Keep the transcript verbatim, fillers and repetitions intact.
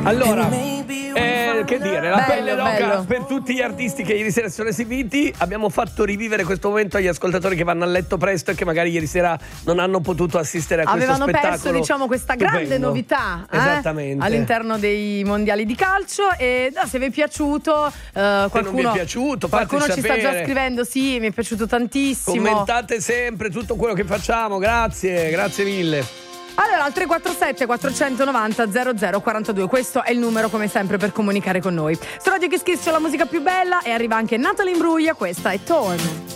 Allora, eh, che dire, la Bello, pelle d'oca bello. per tutti gli artisti che ieri sera sono esibiti. Abbiamo fatto rivivere questo momento agli ascoltatori che vanno a letto presto e che magari ieri sera non hanno potuto assistere a Avevano questo spettacolo. perso, diciamo, questa grande stupendo. novità eh, Esattamente. all'interno dei mondiali di calcio. E no, se vi è piaciuto, eh, qualcuno, non vi è piaciuto, fateci qualcuno ci sta sapere. già scrivendo. Sì, mi è piaciuto tantissimo. Commentate sempre tutto quello che facciamo. Grazie, grazie mille. Allora, al tre quattro sette quattrocentonovanta zero zero quarantadue, questo è il numero come sempre per comunicare con noi. Su Radio Kiss Kiss c'è la musica più bella e arriva anche Natalie Imbruglia, questa è Torn.